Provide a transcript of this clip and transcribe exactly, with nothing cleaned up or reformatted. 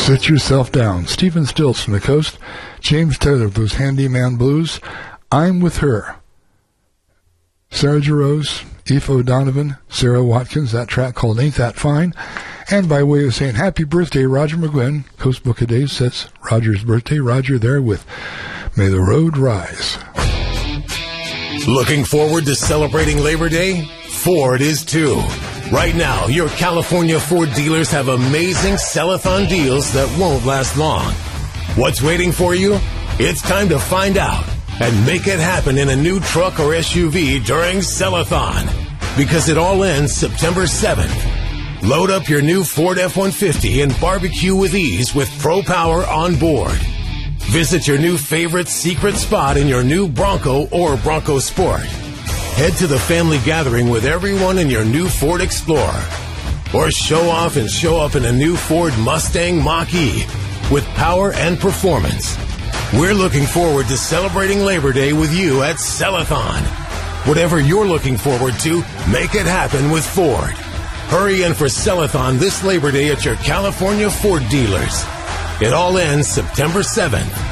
Sit Yourself Down. Stephen Stills from the Coast. James Taylor of those Handyman Blues. I'm With Her. Sarah Jarosz, Aoife O'Donovan, Sarah Watkins, that track called Ain't That Fine. And by way of saying happy birthday, Roger McGuinn, Coast Book of Days says Roger's birthday. Roger there with May the Road Rise. Looking forward to celebrating Labor Day? Ford is too. Right now, your California Ford dealers have amazing sell-a-thon deals that won't last long. What's waiting for you? It's time to find out and make it happen in a new truck or S U V during Sell-a-thon, because it all ends September seventh. Load up your new Ford F one fifty and barbecue with ease with Pro Power on board. Visit your new favorite secret spot in your new Bronco or Bronco Sport. Head to the family gathering with everyone in your new Ford Explorer. Or show off and show up in a new Ford Mustang Mach-E with power and performance. We're looking forward to celebrating Labor Day with you at Sell-a-thon. Whatever you're looking forward to, make it happen with Ford. Hurry in for Sell-a-thon this Labor Day at your California Ford dealers. It all ends September seventh.